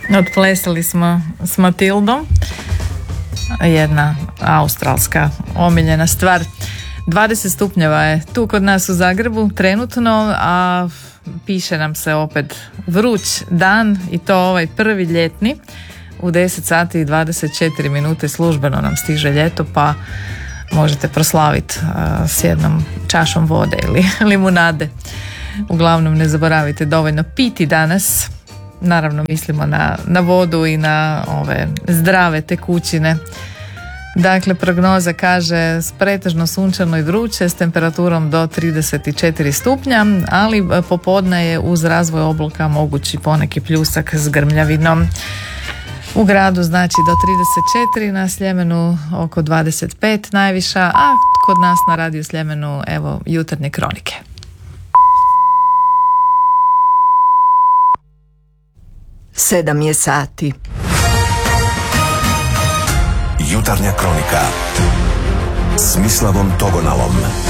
Odplesali smo s Matildom, jedna australska omiljena stvar. 20 stupnjeva je tu kod nas u Zagrebu trenutno, a piše nam se opet vruć dan i to ovaj prvi ljetni. U 10 sati i 24 minute službeno nam stiže ljeto, pa možete proslaviti s jednom čašom vode ili limunade. Uglavnom ne zaboravite dovoljno piti danas. Naravno mislimo na vodu i na ove zdrave tekućine. Dakle, prognoza kaže pretežno sunčano i vruće s temperaturom do 34 stupnja, ali popodne je uz razvoj obloka mogući poneki pljusak s grmljavinom. U gradu znači do 34, na Sljemenu oko 25 najviša, a kod nas na radiju Sljemenu evo jutarnje kronike. Sedam je sati. Jutarnja kronika s Mislavom Togonalom.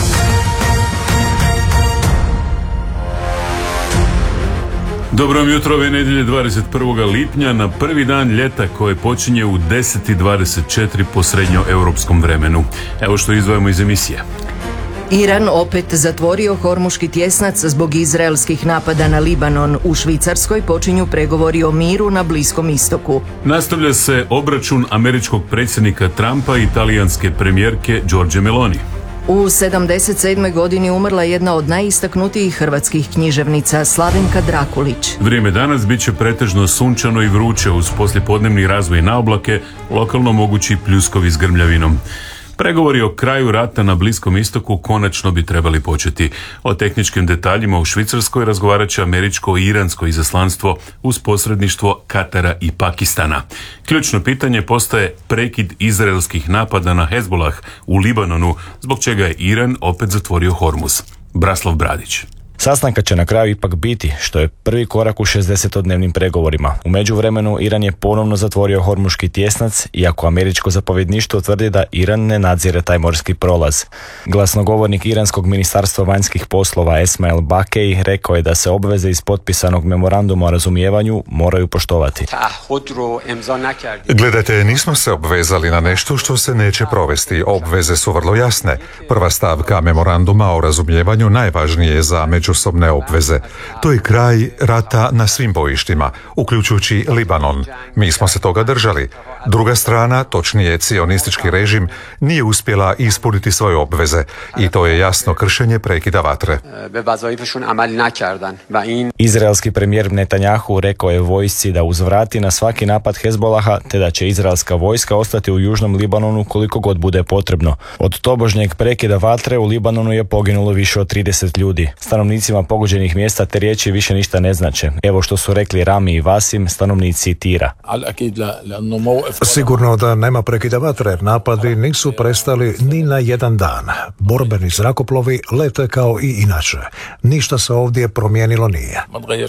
Dobro vam jutro, ove nedjelje 21. lipnja na prvi dan ljeta koje počinje u 10:24 po srednjoeuropskom vremenu. Evo što izdvajamo iz emisije. Iran opet zatvorio Hormuški tjesnac zbog izraelskih napada na Libanon. U Švicarskoj počinju pregovori o miru na Bliskom istoku. Nastavlja se obračun američkog predsjednika Trumpa i talijanske premijerke Giorgie Meloni. U 77. godini umrla jedna od najistaknutijih hrvatskih književnica, Slavenka Drakulić. Vrijeme danas bit će pretežno sunčano i vruće uz poslijepodnevni razvoj na oblake, lokalno mogući pljuskovi s grmljavinom. Pregovori o kraju rata na Bliskom istoku konačno bi trebali početi. O tehničkim detaljima u Švicarskoj razgovarat će američko i iransko izaslanstvo uz posredništvo Katara i Pakistana. Ključno pitanje postaje prekid izraelskih napada na Hezbolah u Libanonu, zbog čega je Iran opet zatvorio Hormuz. Braslav Bradić. Sastanka će na kraju ipak biti, što je prvi korak u 60-dnevnim pregovorima. U međuvremenu Iran je ponovno zatvorio Hormuški tjesnac, iako američko zapovjedništvo tvrdi da Iran ne nadzire taj morski prolaz. Glasnogovornik iranskog ministarstva vanjskih poslova Esmail Bakej rekao je da se obveze iz potpisanog memoranduma o razumijevanju moraju poštovati. Gledajte, nismo se obvezali na nešto što se neće provesti. Obveze su vrlo jasne. Prva stavka memoranduma o razumijevanju najvažnije je za međusobne obveze. To je kraj rata na svim bojištima, uključujući Libanon. Mi smo se toga držali. Druga strana, točnije cionistički režim, nije uspjela ispuniti svoje obveze i to je jasno kršenje prekida vatre. Izraelski premijer Netanjahu rekao je vojsci da uzvrati na svaki napad Hezbolaha, te da će izraelska vojska ostati u južnom Libanonu koliko god bude potrebno. Od tobožnjeg prekida vatre u Libanonu je poginulo više od 30 ljudi. Stanovnicima pogođenih mjesta te riječi više ništa ne znače. Evo što su rekli Rami i Vasim, stanovnici Tira. Sigurno da nema prekida vatre, napadi nisu prestali ni na jedan dan. Borbeni zrakoplovi lete kao i inače. Ništa se ovdje promijenilo nije.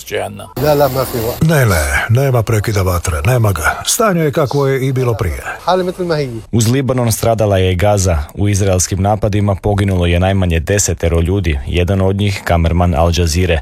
Nema prekida vatre, nema ga. Stanje je kako je i bilo prije. Uz Libanon stradala je i Gaza. U izraelskim napadima poginulo je najmanje 10 ljudi, jedan od njih kamerman Al Jazeere.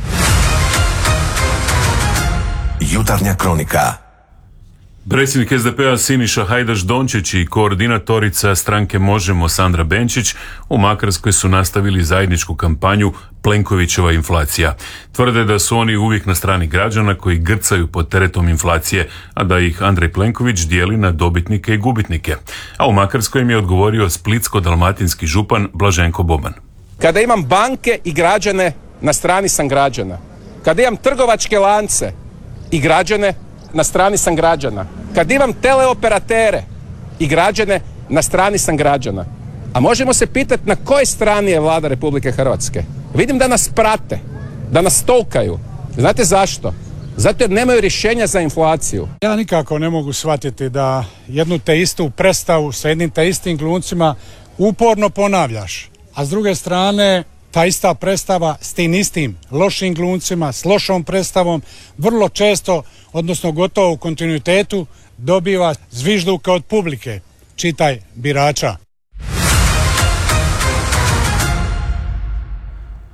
Jutarnja kronika. Predsjednik SDP-a Siniša Hajdaš-Dončić i koordinatorica stranke Možemo Sandra Benčić u Makarskoj su nastavili zajedničku kampanju Plenkovićeva inflacija. Tvrde da su oni uvijek na strani građana koji grcaju pod teretom inflacije, a da ih Andrej Plenković dijeli na dobitnike i gubitnike. A u Makarskoj im je odgovorio splitsko-dalmatinski župan Blaženko Boban. Kada imam banke i građane, na strani sam građana. Kada imam trgovačke lance i građane, na strani sam građana. Kad imam teleoperatere i građane, na strani sam građana. A možemo se pitati na kojoj strani je Vlada Republike Hrvatske. Vidim da nas prate, da nas tolkaju. Znate zašto? Zato jer nemaju rješenja za inflaciju. Ja nikako ne mogu shvatiti da jednu te istu predstavu sa jednim te istim gluncima uporno ponavljaš. A s druge strane, ta ista predstava s tim istim lošim gluncima, s lošom predstavom, vrlo često, odnosno gotovo u kontinuitetu, dobiva zvižduka od publike, čitaj birača.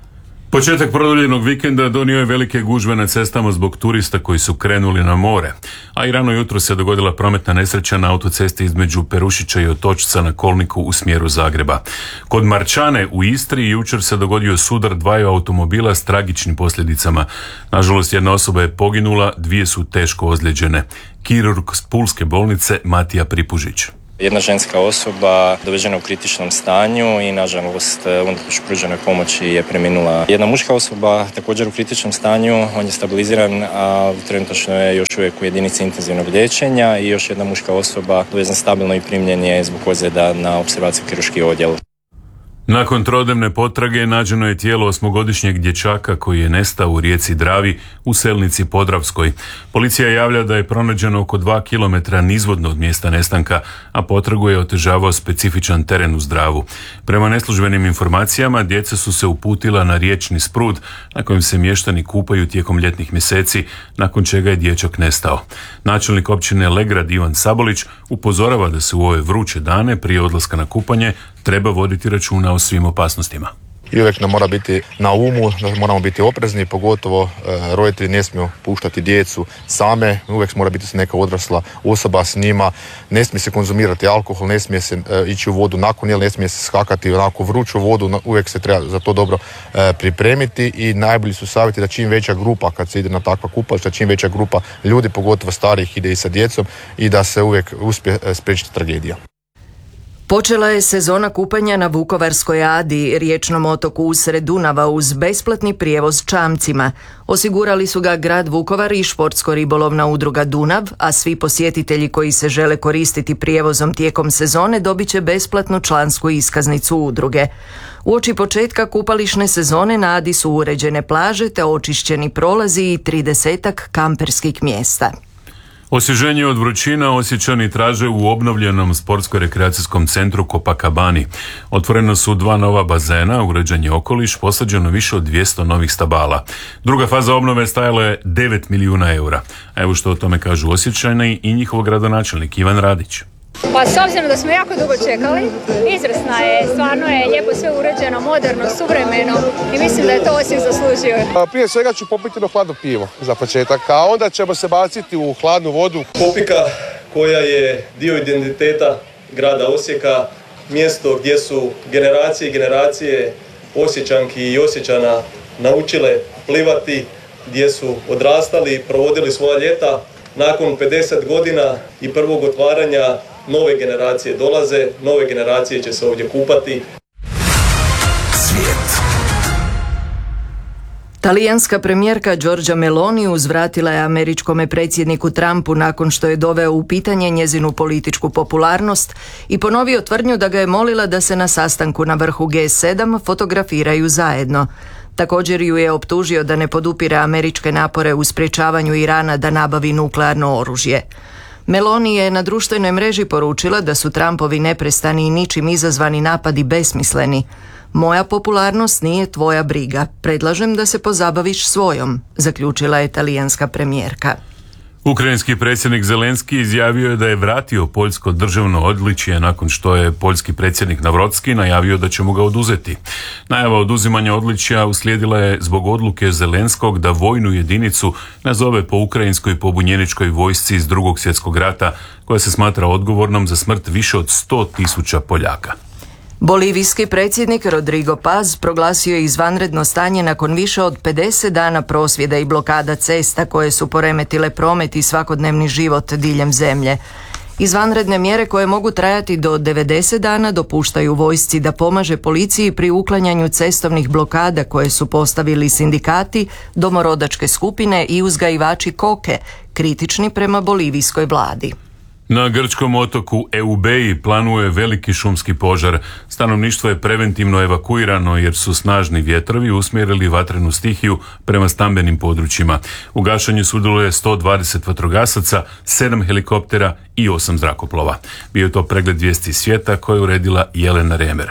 Početak produljenog vikenda donio je velike gužve na cestama zbog turista koji su krenuli na more, a i rano jutro se dogodila prometna nesreća na autocesti između Perušića i Otočca na kolniku u smjeru Zagreba. Kod Marčane u Istri jučer se dogodio sudar dvaju automobila s tragičnim posljedicama. Nažalost, jedna osoba je poginula, dvije su teško ozlijeđene. Kirurg s Pulske bolnice Matija Pripužić. Jedna ženska osoba dovežena u kritičnom stanju i nažalost unatoč pruženoj pomoći je preminula. Jedna muška osoba također u kritičnom stanju, on je stabiliziran, a trenutačno je još uvijek u jedinici intenzivnog liječenja i još jedna muška osoba dovezena stabilno i primljen je zbog ozljeda na opservaciju kirurški odjel. Nakon trodnevne potrage nađeno je tijelo 8-godišnjeg dječaka koji je nestao u rijeci Dravi u Selnici Podravskoj. Policija javlja da je pronađeno oko 2 km nizvodno od mjesta nestanka, a potragu je otežavao specifičan teren uz Dravu. Prema neslužbenim informacijama, djeca su se uputila na riječni sprud na kojem se mještani kupaju tijekom ljetnih mjeseci, nakon čega je dječak nestao. Načelnik općine Legrad Ivan Sabolić upozorava da se u ove vruće dane prije odlaska na kupanje treba voditi računa o svim opasnostima. I uvijek nam mora biti na umu, da moramo biti oprezni, pogotovo roditelji ne smiju puštati djecu same, uvijek mora biti neka odrasla osoba s njima, ne smije se konzumirati alkohol, ne smije se ići u vodu nakon jela, ne smije se skakati onako vruću vodu, uvijek se treba za to dobro pripremiti i najbolji su savjeti da čim veća grupa, kad se ide na takva kupališta, čim veća grupa ljudi, pogotovo starijih, ide i sa djecom i da se uvijek uspije spriječiti tragedija. Počela je sezona kupanja na Vukovarskoj Adi, riječnom otoku usred Dunava, uz besplatni prijevoz čamcima. Osigurali su ga grad Vukovar i Športsko-ribolovna udruga Dunav, a svi posjetitelji koji se žele koristiti prijevozom tijekom sezone dobit će besplatnu člansku iskaznicu udruge. Uoči početka kupališne sezone na Adi su uređene plaže te očišćeni prolazi i 30-ak kamperskih mjesta. Osvježenje od vrućina Osječani traže u obnovljenom sportsko-rekreacijskom centru Copacabani. Otvoreno su 2 nova bazena, uređen je okoliš, posađeno više od 200 novih stabala. Druga faza obnove stajala je 9 milijuna eura. A evo što o tome kažu Osječani i njihov gradonačelnik Ivan Radić. Pa s obzirom da smo jako dugo čekali, izvrsna je, stvarno je lijepo sve uređeno, moderno, suvremeno i mislim da je to Osijek zaslužio. Prije svega ću popiti jedno hladno pivo za početak, a onda ćemo se baciti u hladnu vodu. Kopika koja je dio identiteta grada Osijeka, mjesto gdje su generacije i generacije Osječanki i Osječana naučile plivati, gdje su odrastali, provodili svoja ljeta. Nakon 50 godina i prvog otvaranja nove generacije dolaze, nove generacije će se ovdje kupati. Svijet. Talijanska premijerka Giorgia Meloni uzvratila je američkome predsjedniku Trumpu nakon što je doveo u pitanje njezinu političku popularnost i ponovio tvrdnju da ga je molila da se na sastanku na vrhu G7 fotografiraju zajedno. Također ju je optužio da ne podupire američke napore u sprječavanju Irana da nabavi nuklearno oružje. Meloni je na društvenoj mreži poručila da su Trumpovi neprestani i ničim izazvani napadi besmisleni. Moja popularnost nije tvoja briga. Predlažem da se pozabaviš svojom, zaključila je talijanska premijerka. Ukrajinski predsjednik Zelenski izjavio je da je vratio poljsko državno odličje nakon što je poljski predsjednik Navrotski najavio da će mu ga oduzeti. Najava oduzimanja odličja uslijedila je zbog odluke Zelenskog da vojnu jedinicu nazove po ukrajinskoj pobunjeničkoj vojsci iz Drugog svjetskog rata, koja se smatra odgovornom za smrt više od 100.000 Poljaka. Bolivijski predsjednik Rodrigo Paz proglasio je izvanredno stanje nakon više od 50 dana prosvjeda i blokada cesta koje su poremetile promet i svakodnevni život diljem zemlje. Izvanredne mjere koje mogu trajati do 90 dana dopuštaju vojsci da pomaže policiji pri uklanjanju cestovnih blokada koje su postavili sindikati, domorodačke skupine i uzgajivači koke, kritični prema bolivijskoj vladi. Na grčkom otoku Eubeji planuje veliki šumski požar. Stanovništvo je preventivno evakuirano jer su snažni vjetrovi usmjerili vatrenu stihiju prema stambenim područjima. U gašenju sudjeluje 120 vatrogasaca, 7 helikoptera i 8 zrakoplova. Bio je to pregled vijesti svijeta koje je uredila Jelena Remer.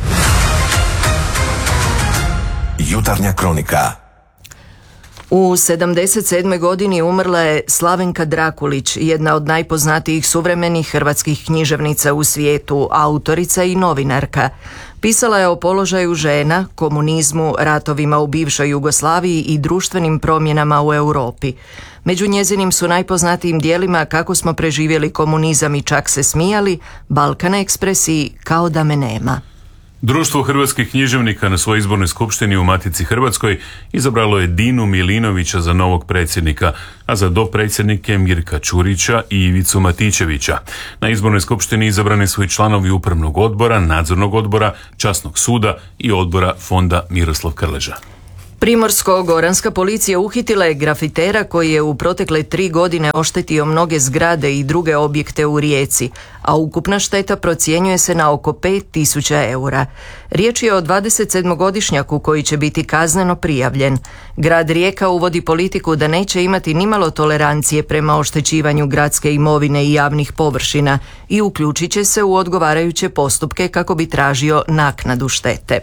Jutarnja kronika. U 77. godini umrla je Slavenka Drakulić, jedna od najpoznatijih suvremenih hrvatskih književnica u svijetu, autorica i novinarka. Pisala je o položaju žena, komunizmu, ratovima u bivšoj Jugoslaviji i društvenim promjenama u Europi. Među njezinim su najpoznatijim dijelima Kako smo preživjeli komunizam i čak se smijali, Balkan Ekspres i Kao da me nema. Društvo hrvatskih književnika na svojoj izbornoj skupštini u Matici Hrvatskoj izabralo je Dinu Milinovića za novog predsjednika, a za dopredsjednike Mirka Čurića i Ivicu Matičevića. Na izbornoj skupštini izabrani su i članovi upravnog odbora, nadzornog odbora, časnog suda i odbora fonda Miroslav Krleža. Primorsko-goranska policija uhitila je grafitera koji je u protekle 3 godine oštetio mnoge zgrade i druge objekte u Rijeci, a ukupna šteta procjenjuje se na oko 5.000 eura. Riječ je o 27-godišnjaku koji će biti kazneno prijavljen. Grad Rijeka uvodi politiku da neće imati nimalo tolerancije prema oštećivanju gradske imovine i javnih površina i uključit će se u odgovarajuće postupke kako bi tražio naknadu štete.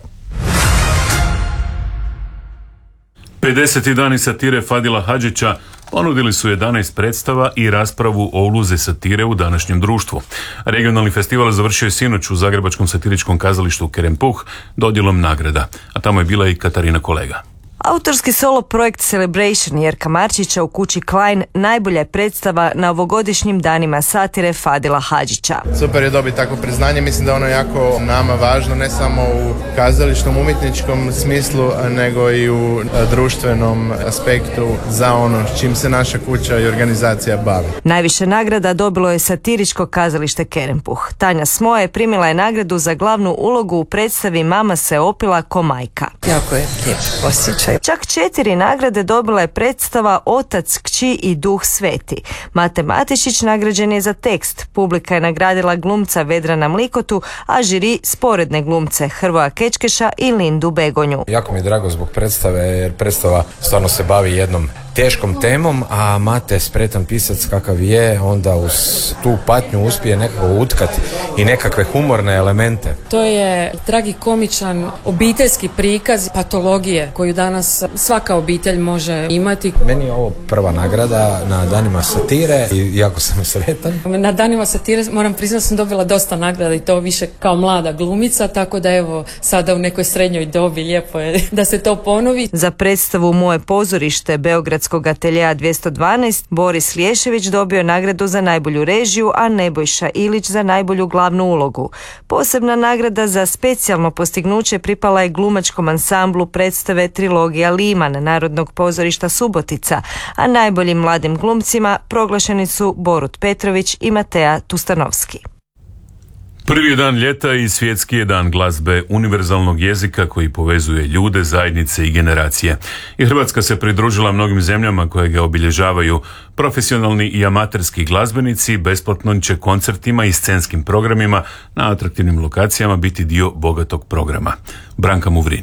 50. dani satire Fadila Hadžića ponudili su 11 predstava i raspravu o ulozi satire u današnjem društvu. Regionalni festival završio je sinoć u Zagrebačkom satiričkom kazalištu Kerempuh dodjelom nagrada, a tamo je bila i Katarina Kolega. Autorski solo projekt Celebration Jerka Marčića u kući Klein najbolja je predstava na ovogodišnjim danima satire Fadila Hadžića. Super je dobiti takvo priznanje, mislim da ono jako nama važno, ne samo u kazališnom umjetničkom smislu, nego i u društvenom aspektu za ono s čim se naša kuća i organizacija bavi. Najviše nagrada dobilo je satiričko kazalište Kerempuh. Tanja Smoje primila je nagradu za glavnu ulogu u predstavi Mama se opila ko majka. Jako je lijep osjećaj. Čak 4 nagrade dobila je predstava Otac, kći i Duh sveti. Mate Matešić nagrađen je za tekst. Publika je nagradila glumca Vedrana Mlikotu, a žiri sporedne glumce Hrvoja Kečkeša i Lindu Begonju. Jako mi je drago zbog predstave, jer predstava stvarno se bavi jednom teškom temom, a Mate, spretan pisac kakav je, onda uz tu patnju uspije nekako utkati i nekakve humorne elemente. To je tragikomičan obiteljski prikaz patologije koju danas svaka obitelj može imati. Meni je ovo prva nagrada na danima satire i jako sam sretan. Na danima satire moram priznati sam dobila dosta nagrada i to više kao mlada glumica, tako da evo sada u nekoj srednjoj dobi lijepo je da se to ponovi. Za predstavu Moje pozorište Beogradskog ateljeja 212 Boris Lješević dobio nagradu za najbolju režiju, a Nebojša Ilić za najbolju glavnu ulogu. Posebna nagrada za specijalno postignuće pripala je glumačkom ansamblu predstave Trilogija Liman Narodnog pozorišta Subotica, a najboljim mladim glumcima proglašeni su Borut Petrović i Mateja Tustanovski. Prvi je dan ljeta i svjetski je dan glazbe, univerzalnog jezika koji povezuje ljude, zajednice i generacije. I Hrvatska se pridružila mnogim zemljama koje ga obilježavaju. Profesionalni i amaterski glazbenici besplatno će koncertima i scenskim programima na atraktivnim lokacijama biti dio bogatog programa. Branka Muvrin.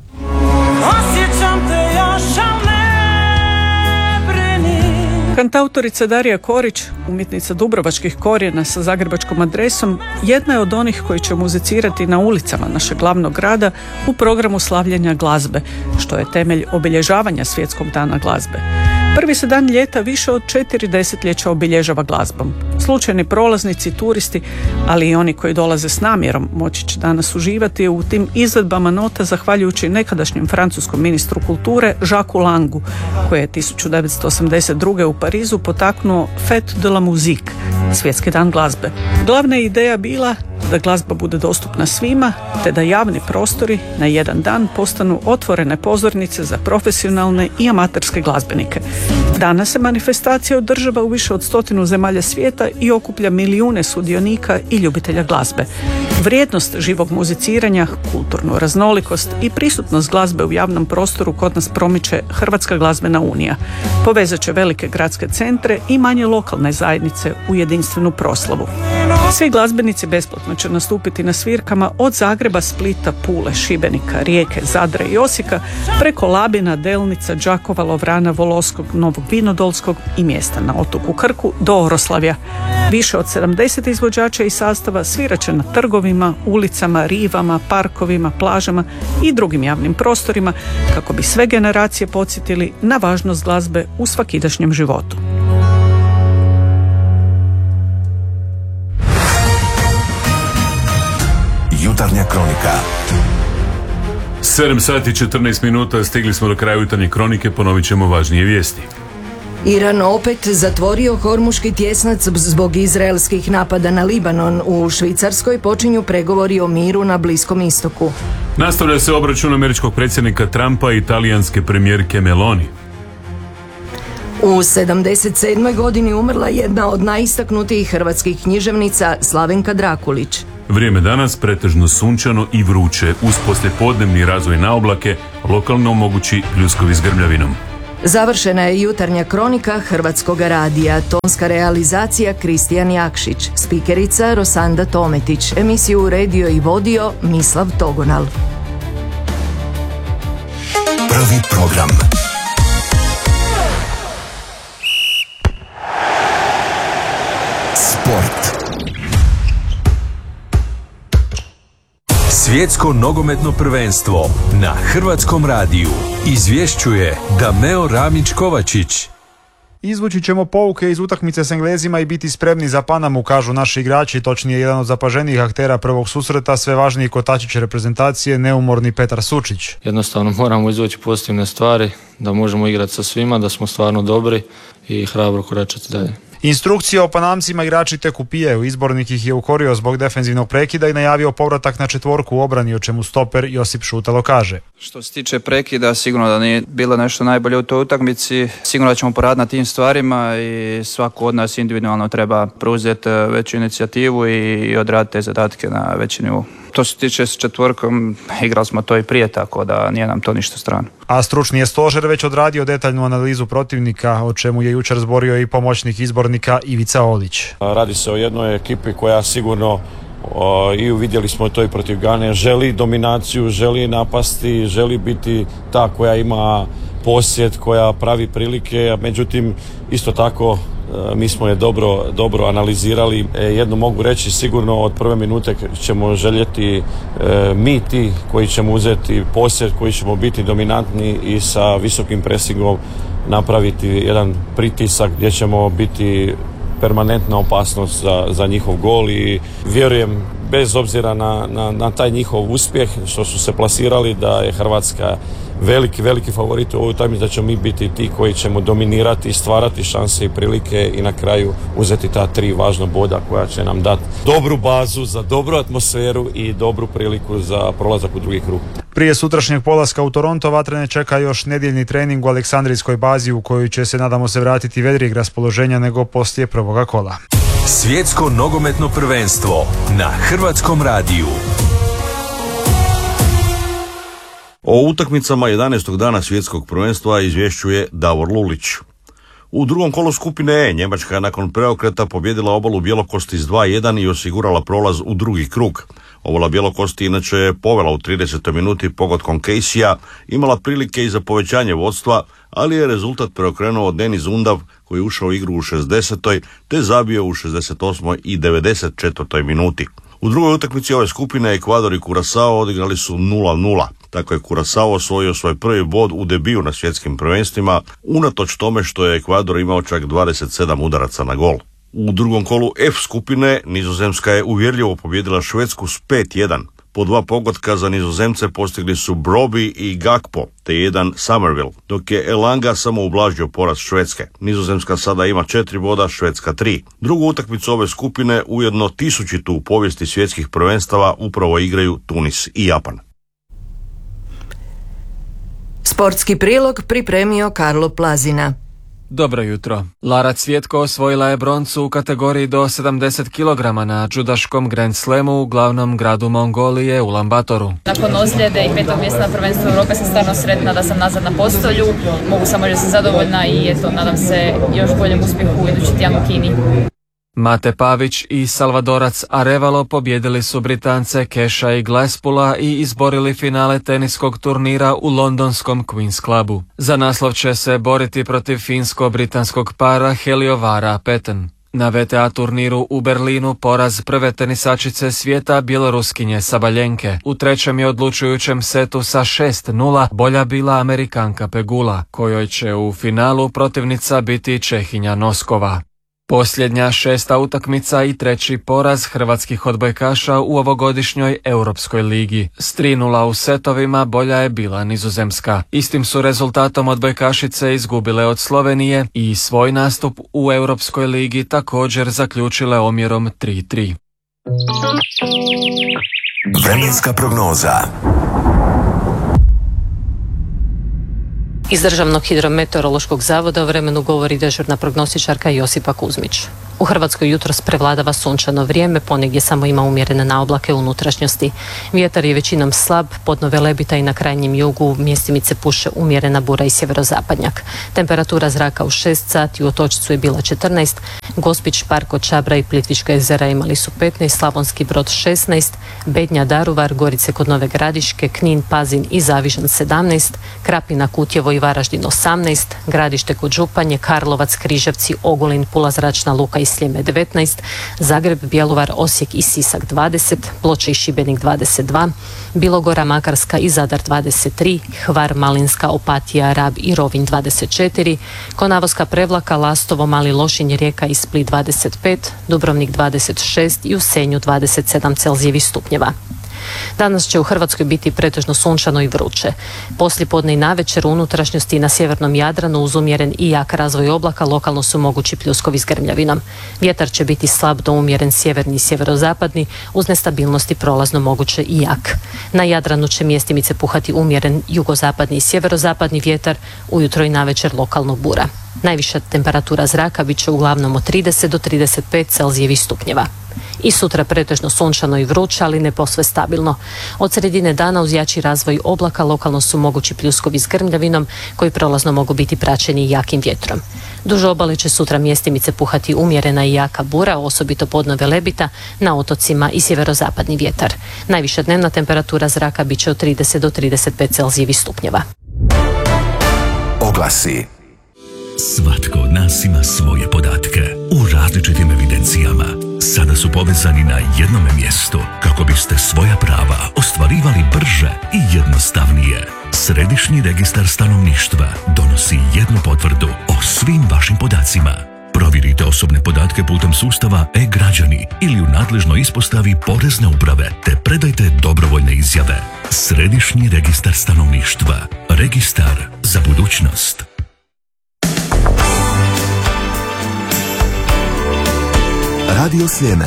Kantautorica Darija Korić, umjetnica dubrovačkih korijena sa zagrebačkom adresom, jedna je od onih koji će muzicirati na ulicama našeg glavnog grada u programu slavljenja glazbe, što je temelj obilježavanja Svjetskog dana glazbe. Prvi se dan ljeta više od 4 desetljeća obilježava glazbom. Slučajni prolaznici, turisti, ali i oni koji dolaze s namjerom moći će danas uživati u tim izvedbama nota zahvaljujući nekadašnjem francuskom ministru kulture Jacques Langu, koji je 1982. u Parizu potaknuo Fête de la musique, Svjetski dan glazbe. Glavna je ideja bila da glazba bude dostupna svima, te da javni prostori na jedan dan postanu otvorene pozornice za profesionalne i amaterske glazbenike. Danas se manifestacija održava u više od 100 zemalja svijeta i okuplja milijune sudionika i ljubitelja glazbe. Vrijednost živog muziciranja, kulturnu raznolikost i prisutnost glazbe u javnom prostoru kod nas promiče Hrvatska glazbena unija. Povezat će velike gradske centre i manje lokalne zajednice u jedinstvenu proslavu. Svi glazbenici besplatno će nastupiti na svirkama od Zagreba, Splita, Pule, Šibenika, Rijeke, Zadra i Osijeka preko Labina, Delnica, Đakova, Lovrana, Volosskog, Novog Vinodolskog i mjesta na otoku Krku do Oroslavja. Više od 70 izvođača i sastava svirat će na trgovima, ulicama, rivama, parkovima, plažama i drugim javnim prostorima kako bi sve generacije podsjetili na važnost glazbe u svakidašnjem životu. Jutarnja kronika. 7 sati 14 minuta, stigli smo do kraja jutarnje kronike, ponovit ćemo važnije vijesti. Iran opet zatvorio Hormuški tjesnac zbog izraelskih napada na Libanon. U Švicarskoj počinju pregovori o miru na Bliskom istoku. Nastavlja se obračun američkog predsjednika Trumpa i talijanske premijerke Meloni. U 77. godini umrla jedna od najistaknutijih hrvatskih književnica Slavenka Drakulić. Vrijeme danas pretežno sunčano i vruće, uz poslijepodnevni razvoj na oblake, lokalno mogući pljuskovi s grmljavinom. Završena je jutarnja kronika Hrvatskoga radija, tonska realizacija Kristijan Jakšić, spikerica Rosanda Tometić, emisiju uredio i vodio Mislav Togonal. Prvi program. Sport. Svjetsko nogometno prvenstvo na Hrvatskom radiju izvješćuje Dameo Ramić-Kovačić. Izvući ćemo pouke iz utakmice s Englezima i biti spremni za Panamu, kažu naši igrači, točnije jedan od zapaženijih aktera prvog susreta, sve važniji kotačić reprezentacije, neumorni Petar Sučić. Jednostavno moramo izvući pozitivne stvari, da možemo igrati sa svima, da smo stvarno dobri i hrabro koračati dalje. Instrukcije o Panamcima igrači tek upijaju, izbornik ih je ukorio zbog defenzivnog prekida i najavio povratak na četvorku u obrani, o čemu stoper Josip Šutalo kaže. Što se tiče prekida, sigurno da nije bilo nešto najbolje u toj utakmici, sigurno da ćemo poraditi na tim stvarima i svako od nas individualno treba preuzeti veću inicijativu i odraditi te zadatke na veći nivou. To se tiče s četvorkom, igrali smo to i prije, tako da nije nam to ništa strano. A stručni je stožer već odradio detaljnu analizu protivnika, o čemu je jučer zborio i pomoćnik izbornika Ivica Olić. Radi se o jednoj ekipi koja sigurno, i vidjeli smo to i protiv Gane, želi dominaciju, želi napasti, želi biti ta koja ima posjed, koja pravi prilike, međutim isto tako mi smo je dobro analizirali. Jedno mogu reći, sigurno od prve minute ćemo željeti mi ti koji ćemo uzeti posjed, koji ćemo biti dominantni i sa visokim presingom napraviti jedan pritisak gdje ćemo biti permanentna opasnost za njihov gol i vjerujem bez obzira na taj njihov uspjeh što su se plasirali da je Hrvatska veliki favorit u ovoj utakmici, da ćemo mi biti ti koji ćemo dominirati, stvarati šanse i prilike i na kraju uzeti ta 3 važna boda koja će nam dati dobru bazu za dobru atmosferu i dobru priliku za prolazak u drugi krug. Prije sutrašnjeg polaska u Toronto Vatrene čeka još nedjeljni trening u Aleksandrijskoj bazi u kojoj će se, nadamo se, vratiti vedrijeg raspoloženja nego poslije prvoga kola. Svjetsko nogometno prvenstvo na Hrvatskom radiju. O utakmicama 11. dana svjetskog prvenstva izvješćuje Davor Lulić. U drugom kolu skupine E Njemačka je nakon preokreta pobjedila Obalu Bjelokosti s 2:1 i osigurala prolaz u drugi krug. Obala Bjelokosti inače je povela u 30. minuti pogodkom Caseyja, imala prilike i za povećanje vodstva, ali je rezultat preokrenuo Denis Undav koji je ušao u igru u 60. te zabio u 68. i 94. minuti. U drugoj utakmici ove skupine Ekvador i Curaçao odigrali su 0:0. Tako je Curaçao osvojio svoj prvi bod u debiju na svjetskim prvenstvima, unatoč tome što je Ekvador imao čak 27 udaraca na gol. U drugom kolu F skupine Nizozemska je uvjerljivo pobijedila Švedsku s 5:1. Po 2 pogotka za Nizozemce postigli su Broby i Gakpo, te jedan Somerville, dok je Elanga samo ublažio poraz Švedske. Nizozemska sada ima 4 boda, Švedska 3. Drugu utakmicu ove skupine, ujedno 1000. u povijesti svjetskih prvenstava, upravo igraju Tunis i Japan. Sportski prilog pripremio Karlo Plazina. Dobro jutro. Lara Cvjetko osvojila je broncu u kategoriji do 70 kg na judaškom Grand Slamu u glavnom gradu Mongolije, Ulanbatoru. Nakon ozljede i 5. mjesta na prvenstvu Europe sam stvarno sretna da sam nazad na postolju. Mogu samo reći da sam zadovoljna i eto, nadam se još boljem uspjehu idući tjedan u Kini. Mate Pavić i Salvadorac Arevalo pobjedili su Britance Keša i Glaspula i izborili finale teniskog turnira u londonskom Queen's Clubu. Za naslov će se boriti protiv finsko-britanskog para Heliovara Peten. Na VTA turniru u Berlinu poraz prve tenisačice svijeta bjeloruskinje Sabaljenke. U trećem i odlučujućem setu sa 6:0 bolja bila Amerikanka Pegula, kojoj će u finalu protivnica biti Čehinja Noskova. Posljednja 6. utakmica i 3. poraz hrvatskih odbojkaša u ovogodišnjoj Europskoj ligi. S 3:0 u setovima bolja je bila Nizozemska. Istim su rezultatom odbojkašice izgubile od Slovenije i svoj nastup u Europskoj ligi također zaključile omjerom 3:3. Vremenska prognoza. Iz Državnog hidrometeorološkog zavoda o vremenu govori dežurna prognostičarka Josipa Kuzmić. U Hrvatskoj jutros prevladava sunčano vrijeme, ponegdje samo ima umjerene naoblake u unutrašnjosti. Vjetar je većinom slab, podno Velebita i na krajnjem jugu mjestimice puše umjerena bura i sjeverozapadnjak. Temperatura zraka u 6 sati u Otočcu je bila 14, Gospić, Parko, Čabra i Plitvička jezera imali su 15, Slavonski Brod 16, Bednja, Daruvar, Gorice kod Nove Gradiške, Knin, Pazin i Zavižan 17, Krapina, Kutjevo i Varaždin 18, Gradište kod Županje, Karlovac, Križevci, Ogulin, Pula, Zračna luka i Sljeme 19, Zagreb, Bjelovar, Osijek i Sisak 20, Ploče i Šibenik 22, Bilogora, Makarska i Zadar 23, Hvar, Malinska, Opatija, Rab i Rovinj 24, Konavoska, Prevlaka, Lastovo, Mali Lošinj, Rijeka i Split 25, Dubrovnik 26 i u Senju 27 Celzijevih stupnjeva. Danas će u Hrvatskoj biti pretežno sunčano i vruće. Poslijepodne i navečer u unutrašnjosti i na sjevernom Jadranu uz umjeren i jak razvoj oblaka lokalno su mogući pljuskovi s grmljavinom. Vjetar će biti slab do umjeren sjeverni i sjeverozapadni uz nestabilnosti prolazno moguće i jak. Na Jadranu će mjestimice puhati umjeren jugozapadni i sjeverozapadni vjetar, ujutro i navečer lokalno bura. Najviša temperatura zraka bit će uglavnom od 30 do 35 Celzijevih stupnjeva. I sutra pretežno sunčano i vruće, ali ne posve stabilno. Od sredine dana uz jači razvoj oblaka lokalno su mogući pljuskovi s grmljavinom koji prolazno mogu biti praćeni jakim vjetrom. Duž obale će sutra mjestimice puhati umjerena i jaka bura, osobito podno Velebita, na otocima i sjeverozapadni vjetar. Najviša dnevna temperatura zraka bit će od 30 do 35 Celzijevih stupnjeva. Oglasi. Svatko od nas ima svoje podatke u različitim evidencijama. Sada su povezani na jednome mjestu kako biste svoja prava ostvarivali brže i jednostavnije. Središnji registar stanovništva donosi jednu potvrdu o svim vašim podacima. Provjerite osobne podatke putem sustava e-građani ili u nadležnoj ispostavi Porezne uprave te predajte dobrovoljne izjave. Središnji registar stanovništva. Registar za budućnost. Radio Sljeme.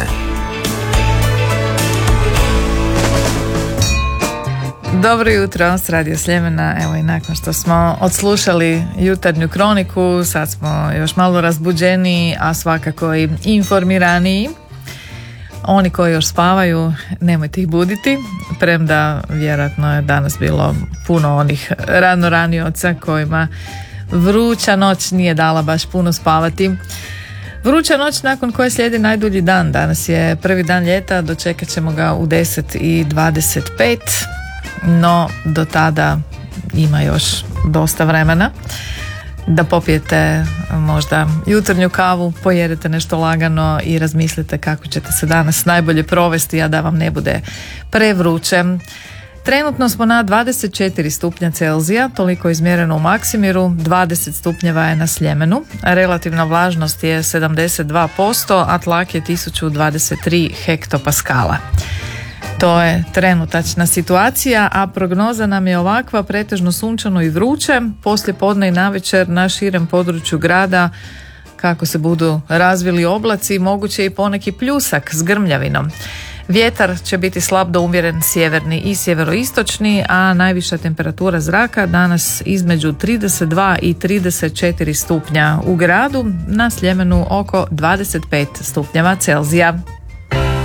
Dobro jutro s Radio Sljemena. Evo i nakon što smo odslušali jutarnju kroniku, sad smo još malo razbuđeniji, a svakako i informiraniji. Oni koji još spavaju, nemojte ih buditi, premda vjerojatno je danas bilo puno onih ranoranioca kojima vruća noć nije dala baš puno spavati. Vruća noć nakon koje slijedi najdulji dan. Danas je prvi dan ljeta, dočekat ćemo ga u 10:25, no do tada ima još dosta vremena da popijete možda jutarnju kavu, pojedete nešto lagano i razmislite kako ćete se danas najbolje provesti, a da vam ne bude prevruće. Trenutno smo na 24 stupnja Celzija, toliko izmjereno u Maksimiru, 20 stupnjeva je na Sljemenu, relativna vlažnost je 72%, a tlak je 1023 hektopaskala. To je trenutačna situacija, a prognoza nam je ovakva: pretežno sunčano i vruće, poslije podne i navečer na širem području grada, kako se budu razvili oblaci, moguće i poneki pljusak s grmljavinom. Vjetar će biti slab do umjeren sjeverni i sjeveroistočni, a najviša temperatura zraka danas između 32 i 34 stupnja u gradu, na Sljemenu oko 25 stupnjeva Celzija.